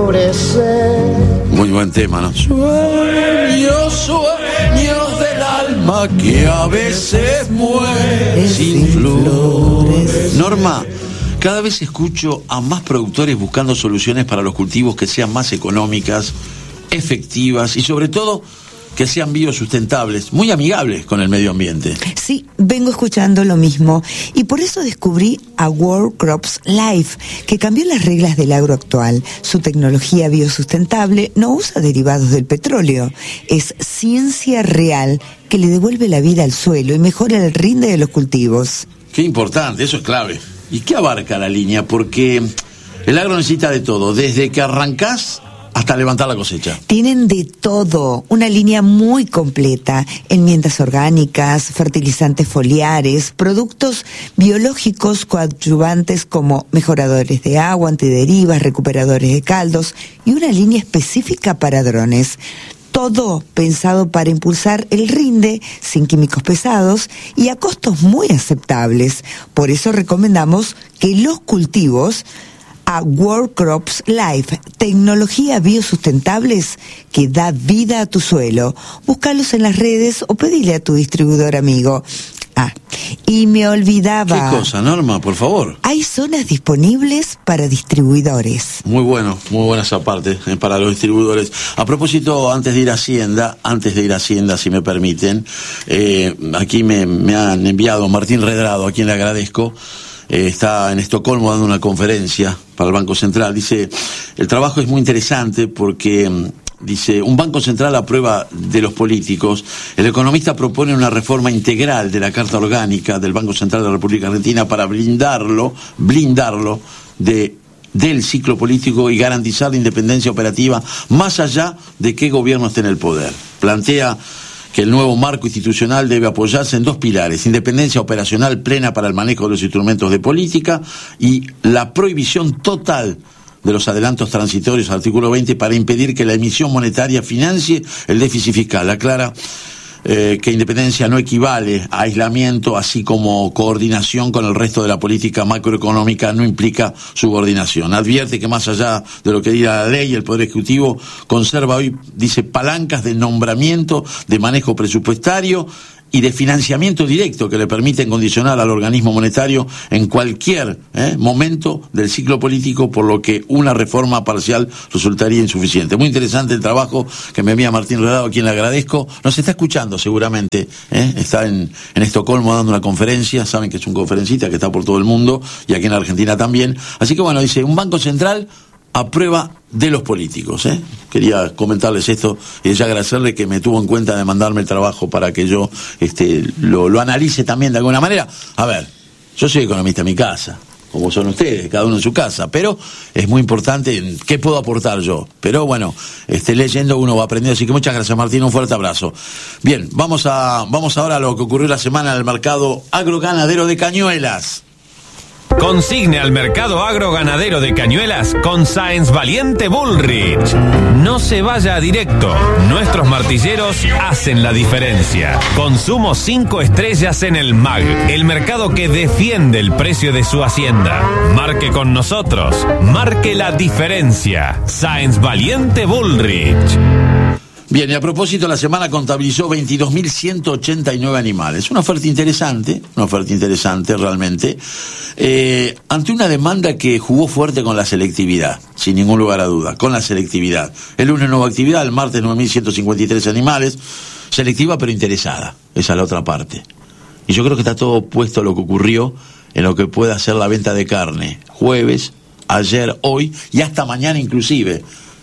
florecer. Muy buen tema, ¿no? Sueños del alma que a veces muere sin flores. Norma, cada vez escucho a más productores buscando soluciones para los cultivos que sean más económicas, efectivas y sobre todo que sean biosustentables, muy amigables con el medio ambiente. Sí, vengo escuchando lo mismo y por eso descubrí a World Crops Life, que cambió las reglas del agro actual. Su tecnología biosustentable no usa derivados del petróleo, es ciencia real que le devuelve la vida al suelo y mejora el rinde de los cultivos. Qué importante, eso es clave. ¿Y qué abarca la línea? Porque el agro necesita de todo, desde que arrancás hasta levantar la cosecha. Tienen de todo, una línea muy completa, enmiendas orgánicas, fertilizantes foliares, productos biológicos coadyuvantes como mejoradores de agua, antiderivas, recuperadores de caldos y una línea específica para drones. Todo pensado para impulsar el rinde sin químicos pesados y a costos muy aceptables. Por eso recomendamos que los cultivos a World Crops Life, tecnología biosustentables que da vida a tu suelo. Búscalos en las redes o pedile a tu distribuidor amigo. Y me olvidaba. ¿Qué cosa, Norma, por favor? Hay zonas disponibles para distribuidores. Muy bueno, muy buena esa parte para los distribuidores. A propósito, antes de ir a Hacienda, si me permiten, aquí me han enviado Martín Redrado, a quien le agradezco. Está en Estocolmo dando una conferencia para el Banco Central. Dice, el trabajo es muy interesante porque, dice, un Banco Central a prueba de los políticos. El economista propone una reforma integral de la Carta Orgánica del Banco Central de la República Argentina para blindarlo del ciclo político y garantizar la independencia operativa más allá de qué gobierno esté en el poder. Plantea que el nuevo marco institucional debe apoyarse en dos pilares: independencia operacional plena para el manejo de los instrumentos de política y la prohibición total de los adelantos transitorios, artículo 20, para impedir que la emisión monetaria financie el déficit fiscal. Aclara que independencia no equivale a aislamiento, así como coordinación con el resto de la política macroeconómica no implica subordinación. Advierte que más allá de lo que diga la ley, el Poder Ejecutivo conserva hoy, dice, palancas de nombramiento, de manejo presupuestario y de financiamiento directo que le permiten condicionar al organismo monetario en cualquier momento del ciclo político, por lo que una reforma parcial resultaría insuficiente. Muy interesante el trabajo que me envía Martín Redado, a quien le agradezco. Nos está escuchando seguramente, está en Estocolmo dando una conferencia. Saben que es un conferencista que está por todo el mundo y aquí en Argentina también. Así que bueno, dice, un Banco Central a prueba de los políticos. Quería comentarles esto y ya agradecerle que me tuvo en cuenta de mandarme el trabajo para que yo lo analice también de alguna manera. A ver, yo soy economista en mi casa, como son ustedes, cada uno en su casa, pero es muy importante qué puedo aportar yo. Pero bueno, leyendo uno va aprendiendo, así que muchas gracias, Martín, un fuerte abrazo. Bien, vamos ahora a lo que ocurrió la semana en el mercado agroganadero de Cañuelas. Consigne al mercado agroganadero de Cañuelas con Sáenz Valiente Bullrich. No se vaya a directo. Nuestros martilleros hacen la diferencia. Consumo 5 estrellas en el MAG, el mercado que defiende el precio de su hacienda. Marque con nosotros. Marque la diferencia. Sáenz Valiente Bullrich. Bien, y a propósito, la semana contabilizó 22.189 animales. Una oferta interesante realmente, ante una demanda que jugó fuerte con la selectividad, sin ningún lugar a duda, con la selectividad. El lunes nueva actividad, el martes 9.153 animales, selectiva pero interesada, esa es la otra parte. Y yo creo que está todo opuesto a lo que ocurrió en lo que pueda ser la venta de carne, jueves, ayer, hoy y hasta mañana inclusive.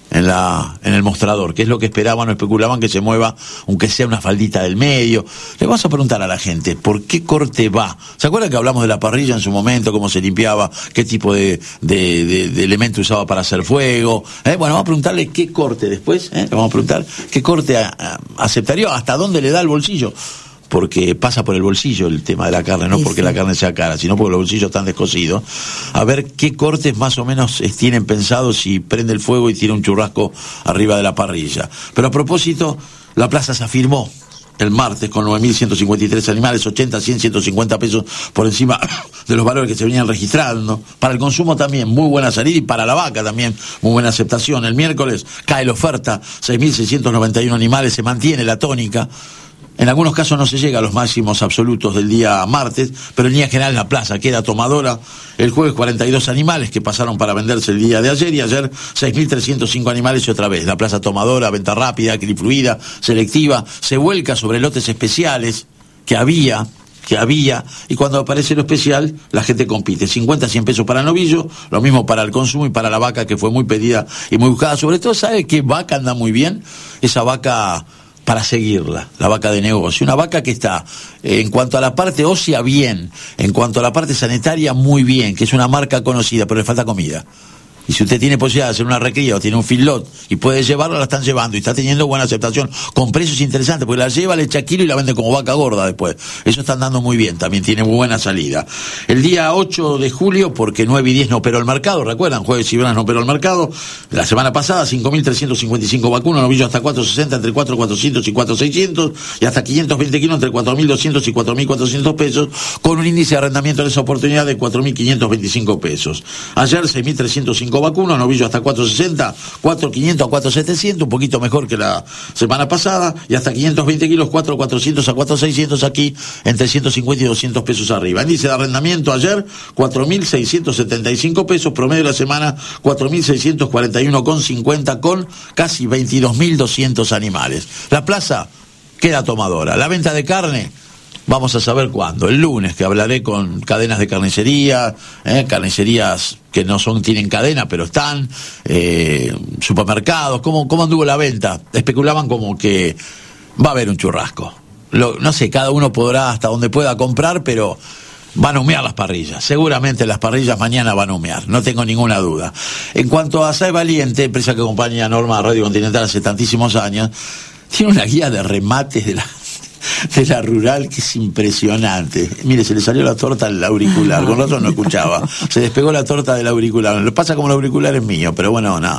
En el mostrador, que es lo que esperaban o especulaban, que se mueva, aunque sea una faldita del medio. Le vamos a preguntar a la gente, ¿por qué corte va? ¿Se acuerdan que hablamos de la parrilla en su momento, cómo se limpiaba, qué tipo de elemento usaba para hacer fuego? Bueno, vamos a preguntarle qué corte después, le vamos a preguntar qué corte aceptaría, hasta dónde le da el bolsillo. Porque pasa por el bolsillo el tema de la carne, no porque la carne sea cara, sino porque los bolsillos están descosidos. A ver qué cortes más o menos tienen pensado si prende el fuego y tira un churrasco arriba de la parrilla. Pero a propósito, la plaza se afirmó el martes, con 9.153 animales, 80, 100, 150 pesos por encima de los valores que se venían registrando. Para el consumo también, muy buena salida, y para la vaca también, muy buena aceptación. El miércoles cae la oferta, 6.691 animales, se mantiene la tónica. En algunos casos no se llega a los máximos absolutos del día martes, pero en línea general la plaza queda tomadora. El jueves 42 animales que pasaron para venderse el día de ayer, y ayer 6.305 animales y otra vez. La plaza tomadora, venta rápida, equilifluida, selectiva, se vuelca sobre lotes especiales que había, y cuando aparece lo especial, la gente compite. 50, 100 pesos para el novillo, lo mismo para el consumo y para la vaca, que fue muy pedida y muy buscada. Sobre todo, ¿sabe qué vaca anda muy bien? Esa vaca para seguirla, la vaca de negocio. Una vaca que está, en cuanto a la parte ósea, bien, en cuanto a la parte sanitaria, muy bien, que es una marca conocida, pero le falta comida. Y si usted tiene posibilidad de hacer una recría o tiene un feedlot y puede llevarla, la están llevando y está teniendo buena aceptación, con precios interesantes, porque la lleva, le echa kilo y la vende como vaca gorda después. Eso está andando muy bien, también tiene muy buena salida. El día 8 de julio, porque 9 y 10 no operó el mercado, recuerdan, jueves y viernes no operó el mercado. La semana pasada, 5.355 vacunos, novillos hasta 4.60, entre 4.400 y 4.600, y hasta 520 kilos entre 4.200 y 4.400 pesos, con un índice de arrendamiento en esa oportunidad de 4.525 pesos. Ayer, 6.305 vacunos, novillo hasta 4.60, 4.500 a 4.700, un poquito mejor que la semana pasada, y hasta 520 kilos, 4.400 a 4.600, aquí entre 150 y 200 pesos arriba. Índice de arrendamiento ayer, 4.675 pesos, promedio de la semana, 4.641,50, con casi 22.200 animales. La plaza queda tomadora. La venta de carne, vamos a saber cuándo. El lunes, que hablaré con cadenas de carnicería, carnicerías que no tienen cadena, pero están, supermercados. ¿Cómo anduvo la venta? Especulaban como que va a haber un churrasco. No sé, cada uno podrá hasta donde pueda comprar, pero van a humear las parrillas. Seguramente las parrillas mañana van a humear, no tengo ninguna duda. En cuanto a SAE Valiente, empresa que acompaña a Norma Radio Continental hace tantísimos años, tiene una guía de remates de la rural que es impresionante. Mire, se le salió la torta al auricular, con razón no escuchaba. Se despegó la torta del auricular. Lo pasa como el auricular es mío, pero bueno, no.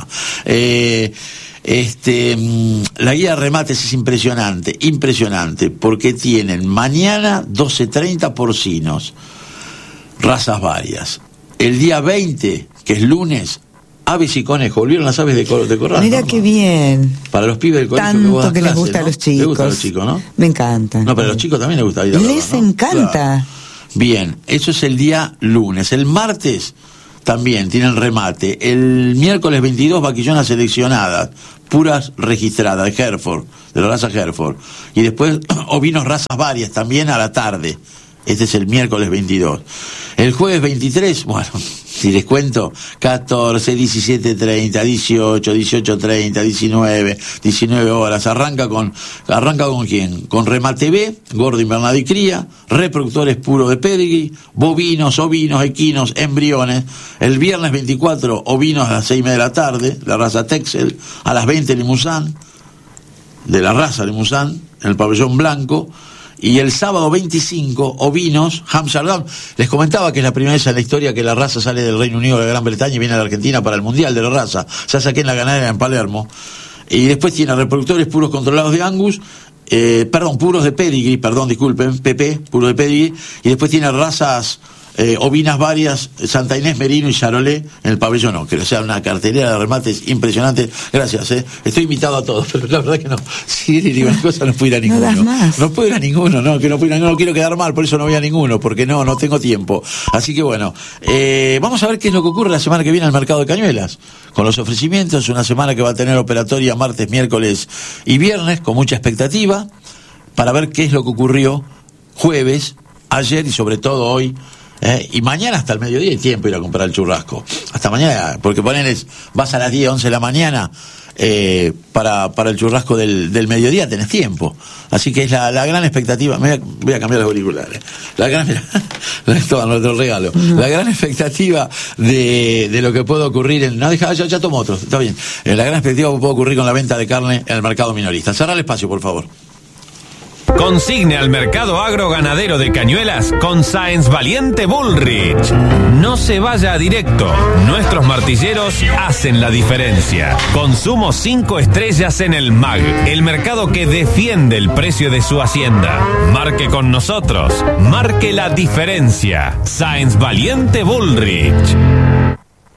La guía de remates es impresionante, porque tienen mañana 12:30 porcinos, razas varias. El día 20, que es lunes, aves y conejos. Volvieron las aves de corral. Mira, ¿no? Qué bien. Para los pibes del colegio. Tanto que les gusta, ¿no? A los chicos. Les gusta a los chicos, ¿no? Me encanta. No, pero a los chicos también les gusta ir a verlas, Les ¿no? encanta. Claro. Bien, eso es el día lunes. El martes también tienen remate. El miércoles 22, vaquillonas seleccionadas, puras registradas, de Hereford, de la raza Hereford. Y después ovinos razas varias también a la tarde. Este es el miércoles 22. El jueves 23, bueno, si les cuento, 14, 17:30, 18, 18:30, 19 horas. ¿Arranca con quién? Con remate B, gordo, invernada y cría, reproductores puros de pedigree, bovinos, ovinos, equinos, embriones. El viernes 24, ovinos a las 6:30 de la tarde, la raza Texel, a las 20 Limousin, de la raza Limousin, en el pabellón blanco. Y el sábado 25, ovinos, Hampshire Down. Les comentaba que es la primera vez en la historia que la raza sale del Reino Unido de Gran Bretaña y viene a la Argentina para el Mundial de la raza. Se hace aquí en la ganadera en Palermo. Y después tiene reproductores puros controlados de Angus, puros de pedigree, disculpen, PP, puros de pedigree. Y después tiene razas ovinas varias, Santa Inés, Merino y Charolais en el pabellón Ocre. O sea, una cartelera de remates impresionante. Gracias, estoy invitado a todos, pero la verdad que no. Si digo una cosa, no puedo ir a ninguno. No puedo ir a ninguno, no quiero quedar mal, por eso no voy a ninguno, porque no tengo tiempo. Así que bueno, vamos a ver qué es lo que ocurre la semana que viene al mercado de Cañuelas. Con los ofrecimientos, una semana que va a tener operatoria martes, miércoles y viernes, con mucha expectativa, para ver qué es lo que ocurrió jueves, ayer y sobre todo hoy. Y mañana hasta el mediodía hay tiempo ir a comprar el churrasco. Hasta mañana, porque vas a las 10, 11 de la mañana, para el churrasco del mediodía tenés tiempo. Así que es la gran expectativa. Voy a cambiar los auriculares. Todo nuestro regalo. La gran expectativa de lo que puede ocurrir ya tomo otro, está bien. La gran expectativa que puede ocurrir con la venta de carne en el mercado minorista. Cerrá el espacio, por favor. Consigne al mercado agroganadero de Cañuelas con Sáenz Valiente Bullrich. No se vaya a directo. Nuestros martilleros hacen la diferencia. Consumo 5 estrellas en el MAG, el mercado que defiende el precio de su hacienda. Marque con nosotros. Marque la diferencia. Sáenz Valiente Bullrich.